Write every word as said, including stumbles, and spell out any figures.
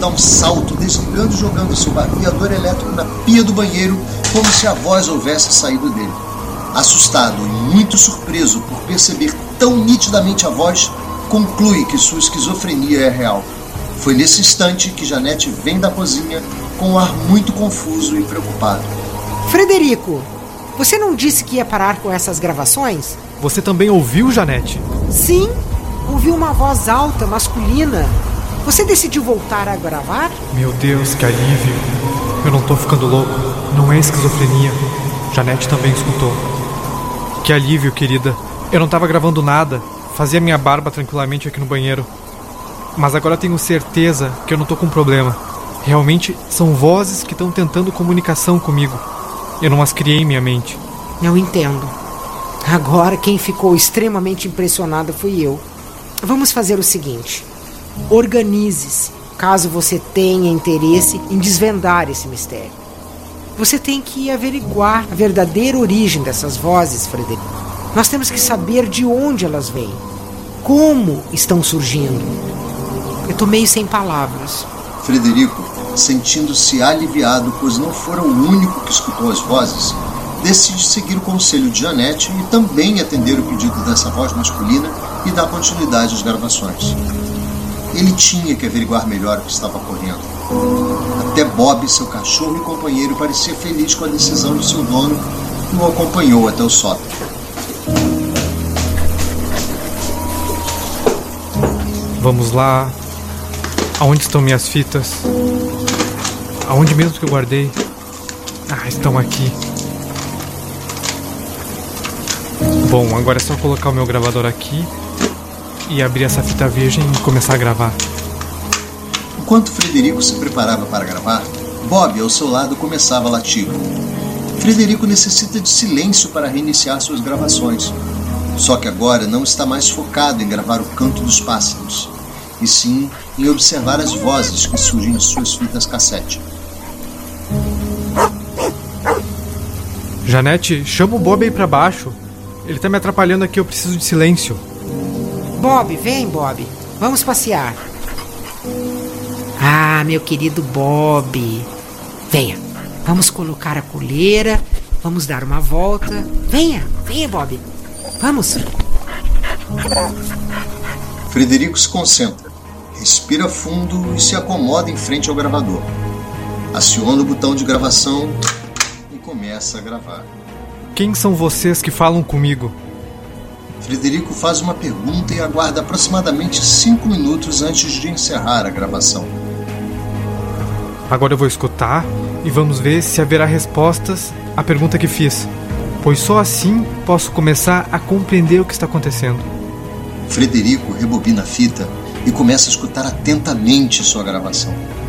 dá um salto, desligando e jogando seu barbeador elétrico na pia do banheiro, como se a voz houvesse saído dele. Assustado e muito surpreso por perceber tão nitidamente a voz, conclui que sua esquizofrenia é real. Foi nesse instante que Janete vem da cozinha com um ar muito confuso e preocupado. Frederico, você não disse que ia parar com essas gravações? Você também ouviu, Janete? Sim, ouvi uma voz alta, masculina. Você decidiu voltar a gravar? Meu Deus, que alívio. Eu não tô ficando louco. Não é esquizofrenia. Janete também escutou. Que alívio, querida. Eu não tava gravando nada. Fazia minha barba tranquilamente aqui no banheiro. Mas agora tenho certeza que eu não tô com problema. Realmente são vozes que estão tentando comunicação comigo. Eu não as criei em minha mente. Eu entendo. Agora quem ficou extremamente impressionado fui eu. Vamos fazer o seguinte. Organize-se, caso você tenha interesse em desvendar esse mistério. Você tem que averiguar a verdadeira origem dessas vozes, Frederico. Nós temos que saber de onde elas vêm, como estão surgindo. Eu tô meio sem palavras. Frederico, sentindo-se aliviado, pois não fora o único que escutou as vozes, decide seguir o conselho de Janete e também atender o pedido dessa voz masculina e dar continuidade às gravações. Ele tinha que averiguar melhor o que estava ocorrendo. Até Bob, seu cachorro e companheiro, parecia feliz com a decisão do seu dono e o acompanhou até o sótão. Vamos lá. Aonde estão minhas fitas? Aonde mesmo que eu guardei? Ah, estão aqui. Bom, agora é só colocar o meu gravador aqui e abrir essa fita virgem e começar a gravar. Enquanto Frederico se preparava para gravar, Bob, ao seu lado, começava a latir. Frederico necessita de silêncio para reiniciar suas gravações. Só que agora não está mais focado em gravar o canto dos pássaros, e sim em observar as vozes que surgem em suas fitas cassete. Janete, chama o Bob aí pra baixo. Ele tá me atrapalhando aqui, eu preciso de silêncio. Bob, vem, Bob. Vamos passear. Ah, meu querido Bob. Venha, vamos colocar a coleira, vamos dar uma volta. Venha, venha, Bob. Vamos. Frederico se concentra, respira fundo e se acomoda em frente ao gravador. Aciona o botão de gravação e começa a gravar. Quem são vocês que falam comigo? Frederico faz uma pergunta e aguarda aproximadamente cinco minutos antes de encerrar a gravação. Agora eu vou escutar e vamos ver se haverá respostas à pergunta que fiz, pois só assim posso começar a compreender o que está acontecendo. Frederico rebobina a fita e começa a escutar atentamente sua gravação.